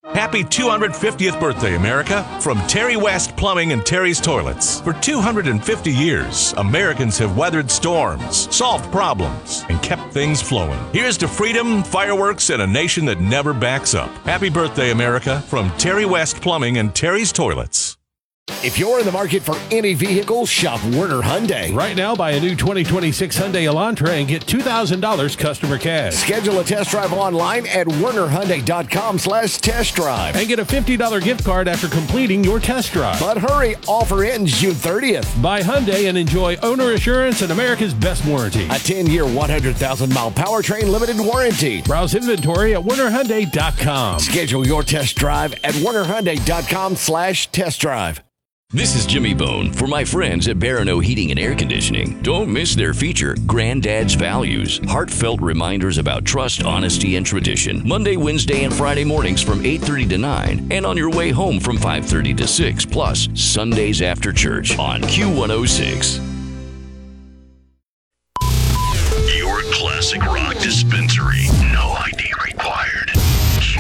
Happy 250th birthday, America, from Terry West Plumbing and Terry's Toilets. For 250 years, Americans have weathered storms, solved problems, and kept things flowing. Here's to freedom, fireworks, and a nation that never backs up. Happy birthday, America, from Terry West Plumbing and Terry's Toilets. If you're in the market for any vehicle, shop Werner Hyundai. Right now, buy a new 2026 Hyundai Elantra and get $2,000 customer cash. Schedule a test drive online at wernerhyundai.com/test drive. And get a $50 gift card after completing your test drive. But hurry, offer ends June 30th. Buy Hyundai and enjoy owner assurance and America's best warranty. A 10-year, 100,000-mile powertrain limited warranty. Browse inventory at wernerhyundai.com. Schedule your test drive at wernerhyundai.com/test drive. This is Jimmy Bone for my friends at Barano Heating and Air Conditioning. Don't miss their feature, Granddad's Values. Heartfelt reminders about trust, honesty, and tradition. Monday, Wednesday, and Friday mornings from 8:30 to 9. And on your way home from 5:30 to 6. Plus, Sundays after church on Q106. Your classic rock dispensary. No